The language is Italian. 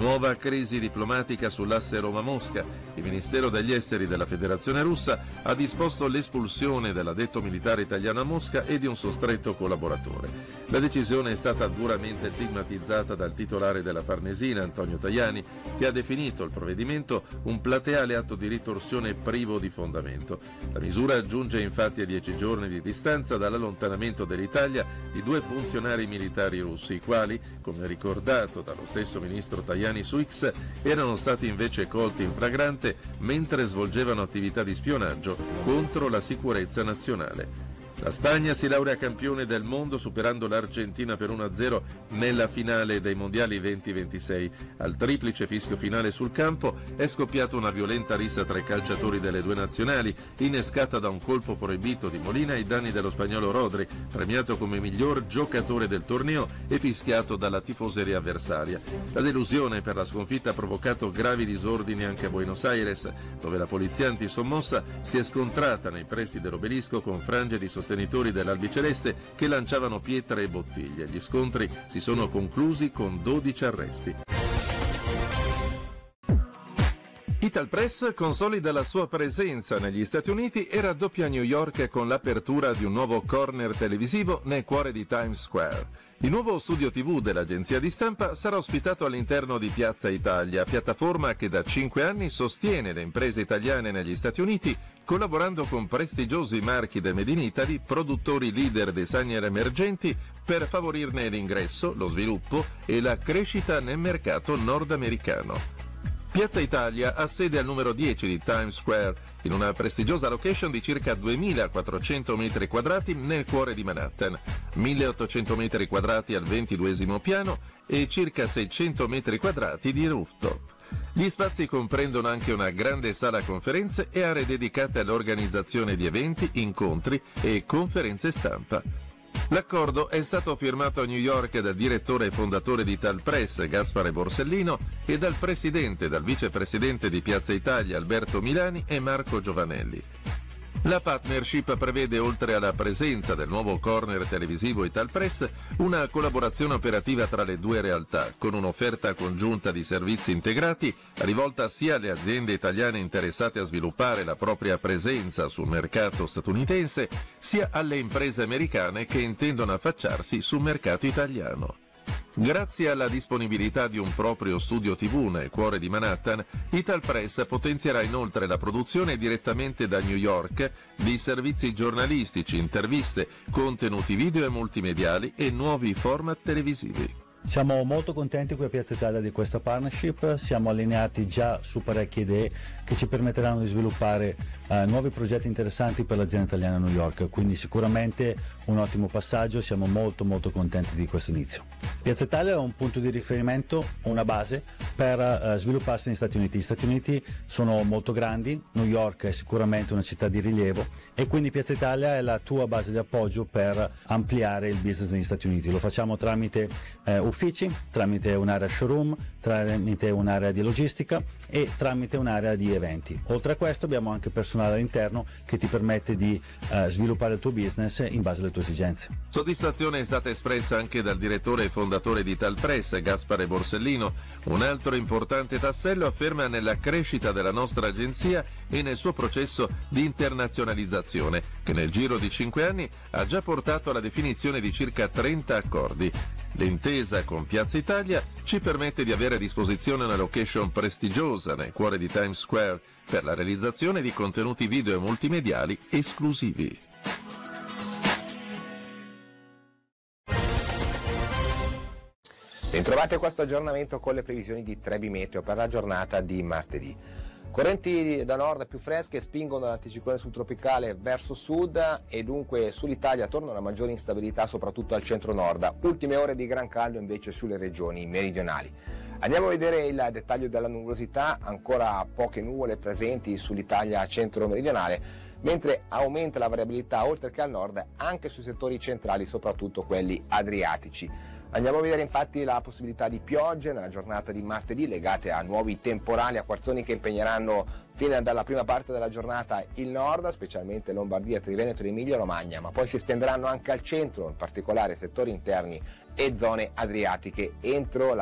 Nuova crisi diplomatica sull'asse Roma-Mosca. Il Ministero degli Esteri della Federazione Russa ha disposto l'espulsione dell'addetto militare italiano a Mosca e di un suo stretto collaboratore. La decisione è stata duramente stigmatizzata dal titolare della Farnesina, Antonio Tajani, che ha definito il provvedimento un plateale atto di ritorsione privo di fondamento. La misura giunge infatti a 10 giorni di distanza dall'allontanamento dell'Italia di 2 funzionari militari russi, i quali, come ricordato dallo stesso ministro Tajani su X, erano stati invece colti in flagrante mentre svolgevano attività di spionaggio contro la sicurezza nazionale. La Spagna si laurea campione del mondo superando l'Argentina per 1-0 nella finale dei mondiali 2026. Al triplice fischio finale sul campo è scoppiata una violenta rissa tra i calciatori delle due nazionali, innescata da un colpo proibito di Molina ai danni dello spagnolo Rodri, premiato come miglior giocatore del torneo e fischiato dalla tifoseria avversaria. La delusione per la sconfitta ha provocato gravi disordini anche a Buenos Aires, dove la polizia antisommossa si è scontrata nei pressi dell'obelisco con frange di sostenitori dell'albiceleste che lanciavano pietre e bottiglie. Gli scontri si sono conclusi con 12 arresti. Italpress consolida la sua presenza negli Stati Uniti e raddoppia New York con l'apertura di un nuovo corner televisivo nel cuore di Times Square. Il nuovo studio TV dell'agenzia di stampa sarà ospitato all'interno di Piazza Italia, piattaforma che da 5 anni sostiene le imprese italiane negli Stati Uniti, collaborando con prestigiosi marchi del Made in Italy, produttori leader designer emergenti, per favorirne l'ingresso, lo sviluppo e la crescita nel mercato nordamericano. Piazza Italia ha sede al numero 10 di Times Square, in una prestigiosa location di circa 2.400 metri quadrati nel cuore di Manhattan, 1.800 metri quadrati al 22esimo piano e circa 600 metri quadrati di rooftop. Gli spazi comprendono anche una grande sala conferenze e aree dedicate all'organizzazione di eventi, incontri e conferenze stampa. L'accordo è stato firmato a New York dal direttore e fondatore di Italpress, Gaspare Borsellino, e dal presidente e dal vicepresidente di Piazza Italia, Alberto Milani e Marco Giovanelli. La partnership prevede, oltre alla presenza del nuovo corner televisivo Italpress, una collaborazione operativa tra le due realtà, con un'offerta congiunta di servizi integrati rivolta sia alle aziende italiane interessate a sviluppare la propria presenza sul mercato statunitense, sia alle imprese americane che intendono affacciarsi sul mercato italiano. Grazie alla disponibilità di un proprio studio TV nel cuore di Manhattan, Italpress potenzierà inoltre la produzione direttamente da New York di servizi giornalistici, interviste, contenuti video e multimediali e nuovi format televisivi. Siamo molto contenti qui a Piazza Italia di questa partnership, siamo allineati già su parecchie idee che ci permetteranno di sviluppare nuovi progetti interessanti per l'azienda italiana a New York, quindi sicuramente un ottimo passaggio, siamo molto contenti di questo inizio. Piazza Italia è un punto di riferimento, una base per svilupparsi negli Stati Uniti. Gli Stati Uniti sono molto grandi, New York è sicuramente una città di rilievo e quindi Piazza Italia è la tua base di appoggio per ampliare il business negli Stati Uniti. Lo facciamo tramite uffici, tramite un'area showroom, tramite un'area di logistica e tramite un'area di eventi. Oltre a questo abbiamo anche personale all'interno che ti permette di sviluppare il tuo business in base alle tue esigenze. Soddisfazione è stata espressa anche dal direttore e fondatore di Italpress, Gaspare Borsellino. Un altro importante tassello afferma nella crescita della nostra agenzia e nel suo processo di internazionalizzazione, che nel giro di 5 anni ha già portato alla definizione di circa 30 accordi. L'intesa con Piazza Italia ci permette di avere a disposizione una location prestigiosa nel cuore di Times Square per la realizzazione di contenuti video e multimediali esclusivi. Bentrovati a questo aggiornamento con le previsioni di Trebi Meteo per la giornata di martedì. Correnti da nord più fresche spingono l'anticiclone subtropicale verso sud e dunque sull'Italia torna una maggiore instabilità soprattutto al centro-nord. Ultime ore di gran caldo invece sulle regioni meridionali. Andiamo a vedere il dettaglio della nuvolosità, ancora poche nuvole presenti sull'Italia centro-meridionale, mentre aumenta la variabilità oltre che al nord anche sui settori centrali, soprattutto quelli adriatici. Andiamo a vedere infatti la possibilità di piogge nella giornata di martedì legate a nuovi temporali acquazzoni che impegneranno fino dalla prima parte della giornata il nord, specialmente Lombardia, Triveneto ed Emilia Romagna, ma poi si estenderanno anche al centro, in particolare settori interni e zone adriatiche entro la